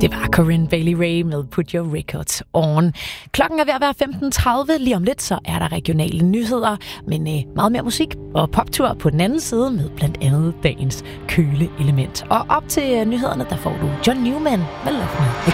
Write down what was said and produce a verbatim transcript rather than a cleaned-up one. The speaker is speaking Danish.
Det var Corinne Bailey Rae med Put Your Records On. Klokken er ved at være femten tredive. Lige om lidt, så er der regionale nyheder, men øh, meget mere musik og poptur på den anden side med blandt andet dagens køleelement. Og op til øh, nyhederne, der får du John Newman med Love Me